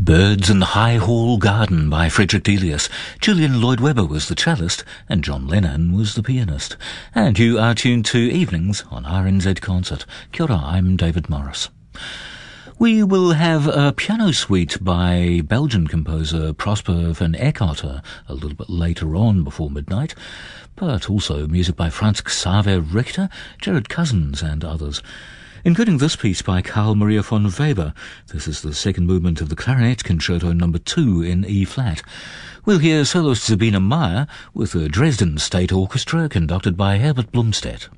Birds in the High Hall Garden by Frederick Delius. Julian Lloyd-Webber was the cellist and John Lennon was the pianist. And you are tuned to Evenings on RNZ Concert. Kia ora, I'm David Morris. We will have a piano suite by Belgian composer Prosper van Eekhout a little bit later on before midnight, but also music by Franz Xaver Richter, Gerard Cousins and others, including this piece by Carl Maria von Weber. This is the second movement of the Clarinet Concerto No. 2 in E-flat. We'll hear soloist Sabine Meyer with the Dresden State Orchestra conducted by Herbert Blomstedt.